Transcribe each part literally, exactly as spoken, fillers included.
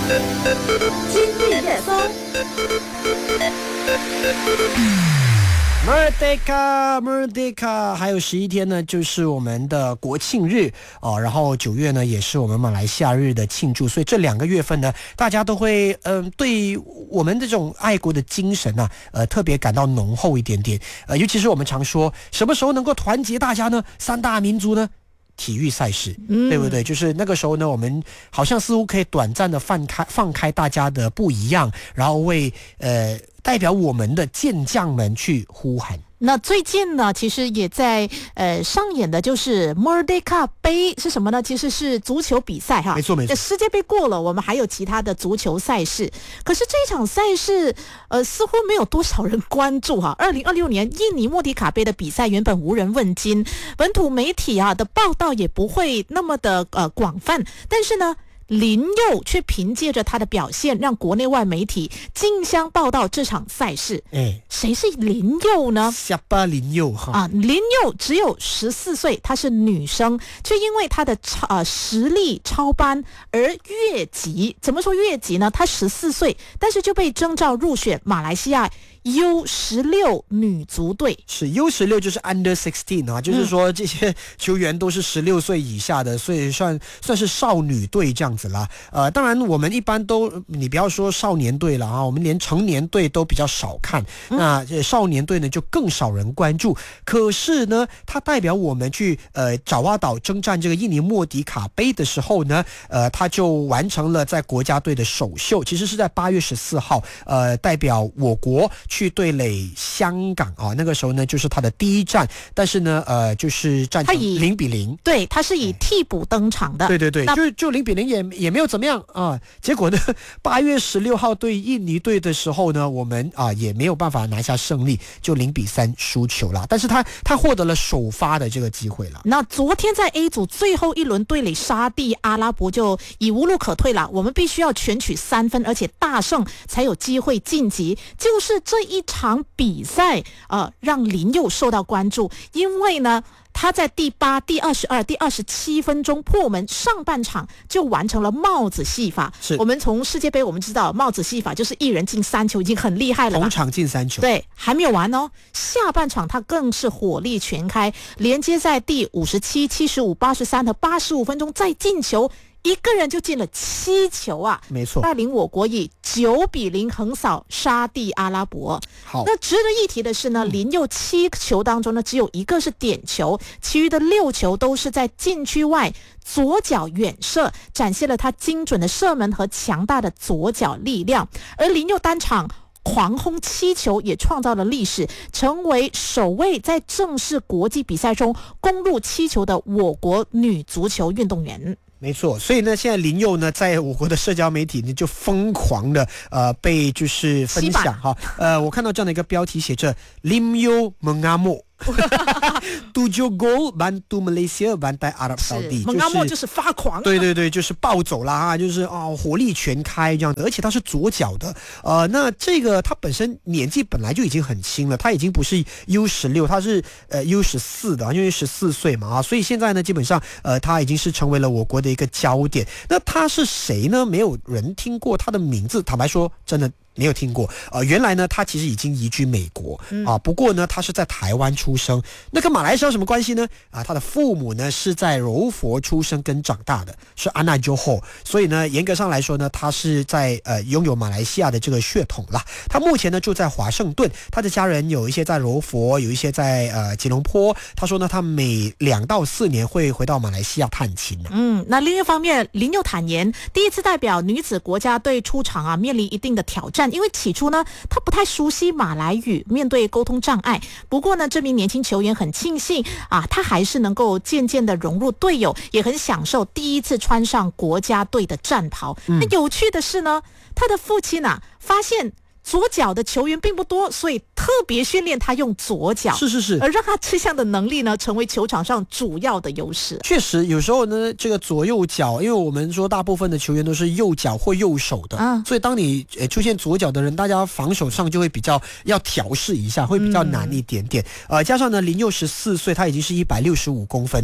今日热搜。 Merdeka Merdeka 还有十一天呢，就是我们的国庆日哦。然后九月呢，也是我们马来西亚日的庆祝，所以这两个月份呢，大家都会嗯、呃，对我们这种爱国的精神呢、啊，呃，特别感到浓厚一点点。呃，尤其是我们常说，什么时候能够团结大家呢？三大民族呢？体育赛事，对不对？就是那个时候呢，我们好像似乎可以短暂的放开放开大家的不一样，然后为呃代表我们的健将们去呼喊。 那最近呢，其实也在呃上演的就是 Merdeka 杯是什么呢？其实是足球比赛哈， 没错没错。 世界杯过了，我们还有其他的足球赛事，可是这场赛事呃似乎没有多少人关注哈。二零二六年印尼莫迪卡杯的比赛原本无人问津，本土媒体啊的报道也不会那么的呃广泛，但是呢。林佑却凭借着他的表现，让国内外媒体竞相报道这场赛事。 哎， 谁是林佑呢？ 下巴林佑哈啊，林佑只有十四岁，她是女生，却因为她的超呃实力超班而越级。怎么说越级呢？她十四岁，但是就被征召入选马来西亚 U 十六 女足队。 是 U 十六就是 Under 十六啊，就是说这些球员都是十六岁以下的，所以算算是少女队这样子啦。呃，当然我们一般都你不要说少年队了啊，我们连成年队都比较少看，嗯、那少年队呢就更少人关注。可是呢，它代表我们去呃爪哇岛征战这个印尼莫迪卡杯的时候呢，呃，他就完成了在国家队的首秀，其实是在八月十四号，呃，代表我国。去对垒香港啊，那个时候呢就是他的第一战，但是呢，呃，就是战成零比零， 对，他是以替补登场的， 对对对，就就零比零也也没有怎么样啊。结果呢，八月十六号对印尼队的时候呢，我们啊也没有办法拿下胜利，就零比三输球了。但是他他获得了首发的这个机会了。 那昨天在 A 组最后一轮对垒沙地阿拉伯就已无路可退了，我们必须要全取三分，而且大胜才有机会晋级。就是这一场比赛呃，让林佑受到关注，因为呢他在第八、第二十二、第二十七分钟破门，上半场就完成了帽子戏法。 是我们从世界杯我们知道帽子戏法就是一人进三球，已经很厉害了吧， 同场进三球。 对，还没有完哦，下半场他更是火力全开，连接在第五十七、七十五、八十三和八十五分钟再进球。一个人就进了七球啊！ 没错， 带领我国以九比零横扫沙地阿拉伯。 好， 那值得一提的是呢，林佑七球当中呢，只有一个是点球，其余的六球都是在禁区外左脚远射，展现了他精准的射门和强大的左脚力量。而林佑单场狂轰七球，也创造了历史，成为首位在正式国际比赛中攻入七球的我国女足球运动员。 没错，所以呢，现在林佑呢，在我国的社交媒体呢，就疯狂的呃被就是分享哈，呃，我看到这样的一个标题，写着林佑mengamuk。tujuh gol bantu Malaysia bantai Arab Saudi， 就是就是发狂， 对对对，就是暴走啦，就是哦火力全开这样的，而且他是左脚的，呃，那这个他本身年纪本来就已经很轻了，他已经不是 U 十六，他是呃 U 十四的，因为十四岁嘛啊，所以现在呢，基本上呃他已经是成为了我国的一个焦点。那他是谁呢？没有人听过他的名字，坦白说，真的。没有听过，呃，原来呢，他其实已经移居美国啊，不过呢，他是在台湾出生，那跟马来西亚有什么关系呢？啊，他的父母呢是在柔佛出生跟长大的，是安娜Jo Ho，所以呢，严格上来说呢，他是在呃拥有马来西亚的这个血统啦。他目前呢住在华盛顿，他的家人有一些在柔佛，有一些在呃吉隆坡。他说呢，他每两到四年会回到马来西亚探亲呢。 嗯，那另一方面，林佑坦言，第一次代表女子国家队出场啊，面临一定的挑战。因为起初呢，他不太熟悉马来语，面对沟通障碍。不过呢，这名年轻球员很庆幸啊，他还是能够渐渐的融入队友，也很享受第一次穿上国家队的战袍。嗯、那有趣的是呢，他的父亲啊，发现左脚的球员并不多，所以特别训练他用左脚， 是是是， 而让他这项的能力呢，成为球场上主要的优势。 确实，有时候呢，这个左右脚，因为我们说大部分的球员都是右脚或右手的，嗯，所以当你呃出现左脚的人，大家防守上就会比较要调试一下，会比较难一点点。嗯、呃，加上呢，林佑十四岁，他已经是一百六十五公分。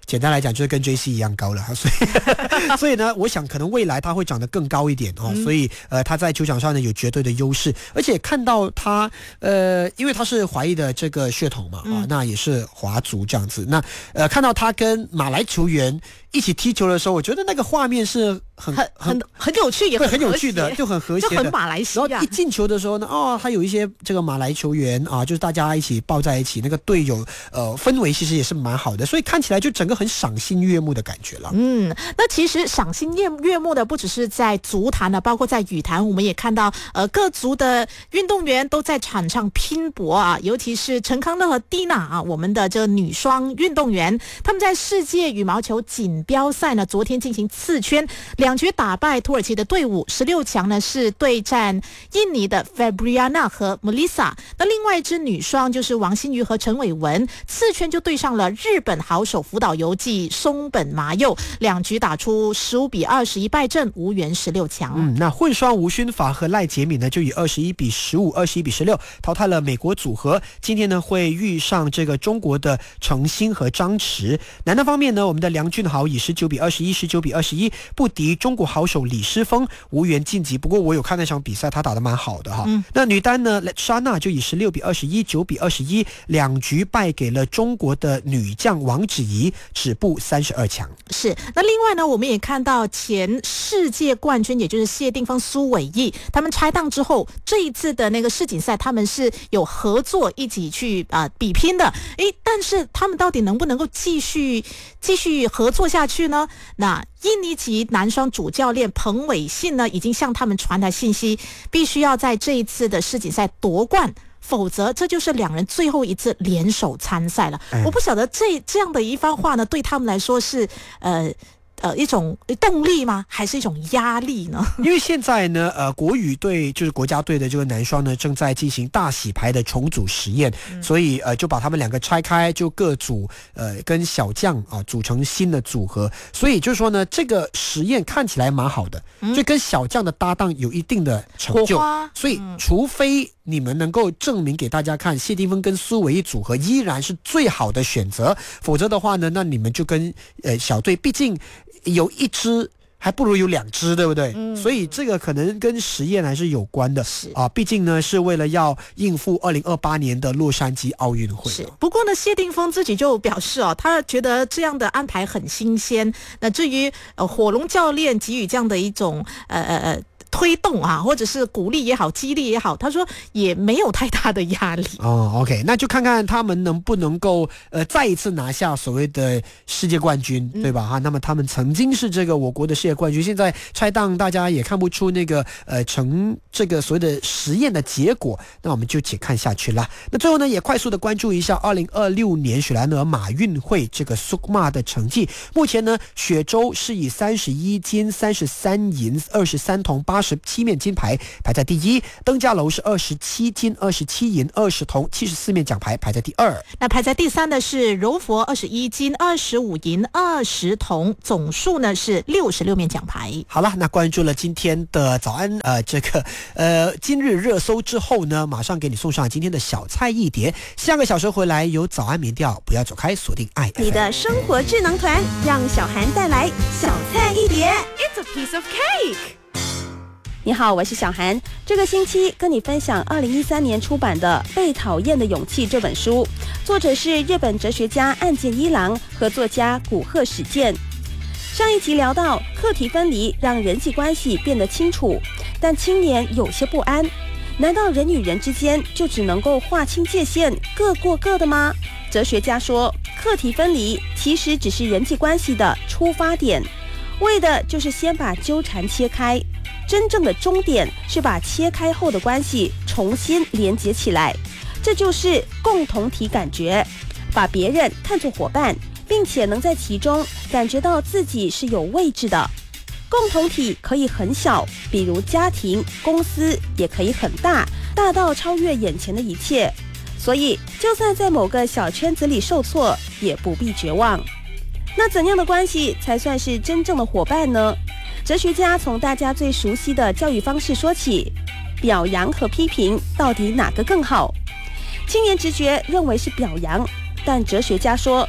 简单来讲就是跟 J C 一样高了，所以所以呢，我想可能未来他会长得更高一点哦，嗯、所以呃他在球场上呢有绝对的优势，而且看到他呃因为他是华裔的这个血统嘛啊、嗯，那也是华族这样子，那呃看到他跟马来球员一起踢球的时候，我觉得那个画面是很很很很有趣，也很很有趣的，就很和谐的， 就很马来西亚。 然后一进球的时候呢，哦，还有一些这个马来球员啊，就是大家一起抱在一起，那个队友呃氛围其实也是蛮好的，所以看起来就整个很赏心悦目的感觉了。 嗯，那其实赏心悦悦目的不只是在足坛呢，包括在羽坛，我们也看到呃各族的运动员都在场上拼搏啊，尤其是陈康乐和蒂娜啊，我们的这女双运动员，他们在世界羽毛球锦标赛呢，昨天进行次圈，两局打败土耳其的队伍，十六强呢是对战印尼的 Fabriana 和 Melissa。那另外一支女双就是王欣瑜和陈伟文，次圈就对上了日本好手福岛由纪、松本麻佑，两局打出十五比二十一败阵，无缘十六强。 嗯，那混双吴勋法和赖洁敏呢，就以二十一比十五、二十一比十六淘汰了美国组合。今天呢会遇上这个中国的程鑫和张弛。男单方面呢，我们的梁俊豪以十九比二十一、十九比二十一不敌中国好手李诗沣，无缘晋级。不过我有看那场比赛，他打得蛮好的哈。嗯、那女单呢，莎娜就以十六比二十一、九比二十一两局败给了中国的女将王芷怡，止步三十二强。 是。那另外呢，我们也看到前世界冠军，也就是谢定峰、苏伟毅，他们拆档之后，这一次的那个世锦赛，他们是有合作一起去啊、呃、比拼的。诶，但是他们到底能不能够继续继续合作下去呢？那印尼籍男双主教练彭伟信呢，已经向他们传来信息，必须要在这一次的世锦赛夺冠，否则这就是两人最后一次联手参赛了。嗯、我不晓得这这样的一番话呢，对他们来说是呃。呃，一种动力吗？还是一种压力呢？ 因为现在呢，呃，国羽队就是国家队的这个男双呢，正在进行大洗牌的重组实验，嗯、所以呃，就把他们两个拆开，就各组呃跟小将啊、呃、组成新的组合。所以就是说呢，这个实验看起来蛮好的，嗯、就跟小将的搭档有一定的成就。所以，嗯、除非你们能够证明给大家看，谢定峰跟苏伟毅组合依然是最好的选择，否则的话呢，那你们就跟呃小队，毕竟有一支还不如有两支，对不对？嗯、所以这个可能跟实验还是有关的啊。毕竟呢，是为了要应付二零二八年的洛杉矶奥运会。 是。不过呢，谢定峰自己就表示哦，他觉得这样的安排很新鲜。那至于呃火龙教练给予这样的一种呃呃呃。推动啊，或者是鼓励也好，激励也好，他说也没有太大的压力。 哦 ，OK， 那就看看他们能不能够呃再一次拿下所谓的世界冠军，嗯、对吧？哈，那么他们曾经是这个我国的世界冠军，现在拆档，大家也看不出那个呃成这个所谓的实验的结果，那我们就且看下去啦。那最后呢，也快速的关注一下二零二六年雪兰莪马运会这个 S U K M A 的成绩。目前呢，雪州是以三十一金、三十三银、二十三铜、八十七面金牌排在第一，登嘉楼是二十七金、二十七银、二十铜、七十四面奖牌排在第二。 那排在第三的是柔佛，二十一金、二十五银、二十铜，总数呢是六十六面奖牌。 好了，那关注了今天的早安呃这个呃今日热搜之后呢，马上给你送上今天的小菜一碟。下个小时回来有早安民调，不要走开，锁定爱 F M。 你的生活智能团，让小涵带来小菜一碟。 It's a piece of cake。 你好，我是小涵。这个星期跟你分享二零一三年出版的《被讨厌的勇气》这本书，作者是日本哲学家岸见一郎和作家古贺史健。上一集聊到课题分离让人际关系变得清楚，但青年有些不安。难道人与人之间就只能够划清界限，各过各的吗？哲学家说，课题分离其实只是人际关系的出发点，为的就是先把纠缠切开。真正的终点是把切开后的关系重新连结起来，这就是共同体感觉，把别人看作伙伴，并且能在其中感觉到自己是有位置的。共同体可以很小，比如家庭、公司，也可以很大，大到超越眼前的一切。所以，就算在某个小圈子里受挫，也不必绝望。那怎样的关系才算是真正的伙伴呢？哲学家从大家最熟悉的教育方式说起，表扬和批评到底哪个更好？青年直觉认为是表扬，但哲学家说，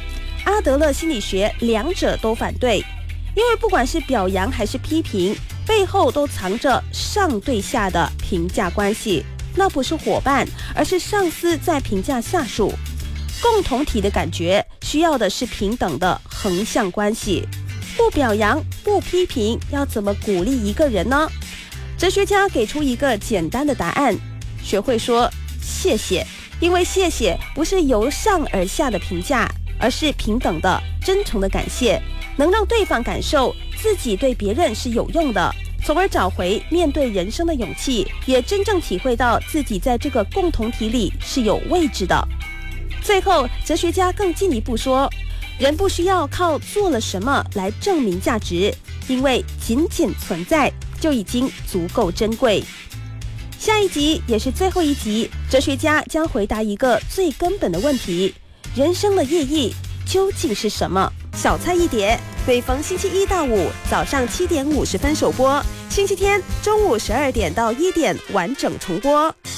阿德勒心理学两者都反对，因为不管是表扬还是批评，背后都藏着上对下的评价关系，那不是伙伴，而是上司在评价下属。共同体的感觉需要的是平等的横向关系，不表扬不批评，要怎么鼓励一个人呢？哲学家给出一个简单的答案，学会说谢谢，因为谢谢不是由上而下的评价，而是平等的真诚的感谢，能让对方感受自己对别人是有用的，从而找回面对人生的勇气，也真正体会到自己在这个共同体里是有位置的。最后，哲学家更进一步说，人不需要靠做了什么来证明价值，因为仅仅存在就已经足够珍贵。下一集也是最后一集，哲学家将回答一个最根本的问题：人生的意义究竟是什么？小菜一碟，每逢星期一到五早上七点五十分首播，星期天中午十二点到一点完整重播。